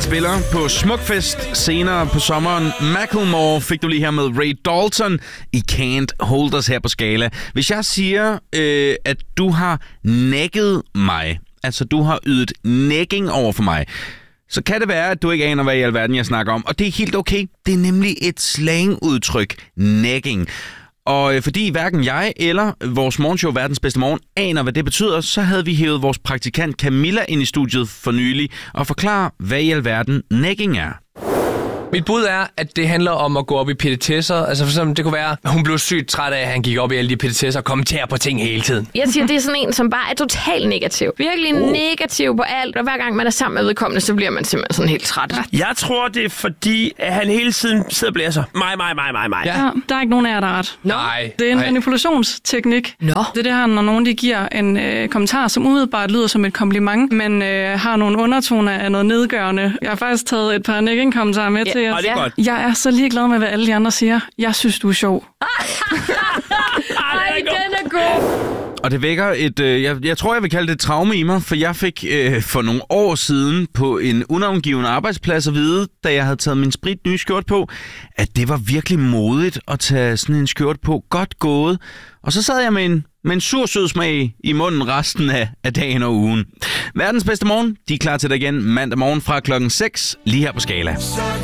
spiller på Smukfest senere på sommeren. Macklemore fik du lige her med Ray Dalton i Can't Hold Us her på Skala. Hvis jeg siger, at du har nækket mig, altså du har ydet nækking over for mig, så kan det være, at du ikke aner, hvad i alverden jeg snakker om. Og det er helt okay. Det er nemlig et slangudtryk, nækking. Og fordi hverken jeg eller vores morgenshow Verdens Bedste Morgen aner, hvad det betyder, så havde vi hævet vores praktikant Camilla ind i studiet for nylig og forklare, hvad i alverden nækking er. Mit bud er, at det handler om at gå op i petitesser. Altså for eksempel, det kunne være, at hun blev sygt træt af, at han gik op i alle de petitesser og kommenterer på ting hele tiden. Jeg siger, det er sådan en, som bare er totalt negativ. Virkelig negativ på alt, og hver gang man er sammen med vedkommende, så bliver man simpelthen sådan helt træt. Jeg tror, det er fordi, at han hele tiden sidder og blæser. Mig. Ja, der er ikke nogen af jer, der er ret. Nej. Det er en manipulationsteknik. Nå. Det er det her, når nogen de giver en kommentar, som umiddelbart lyder som et kompliment, men har nogle undertoner af noget nedgørende. Jeg har faktisk taget et par nækking-kommentarer med til jer. Og det er godt. Jeg er så ligeglad med, hvad alle de andre siger. Jeg synes, du er sjov. Ej, den er god. Og det vækker et, jeg tror, jeg vil kalde det et traume i mig, for jeg fik for nogle år siden på en unavngiven arbejdsplads at vide, da jeg havde taget min sprit nye skjort på, at det var virkelig modigt at tage sådan en skjort på. Godt gået. Og så sad jeg med en sur sød smag i munden resten af dagen og ugen. Verdens Bedste Morgen, de er klar til dig igen mandag morgen fra klokken 6, lige her på Skala.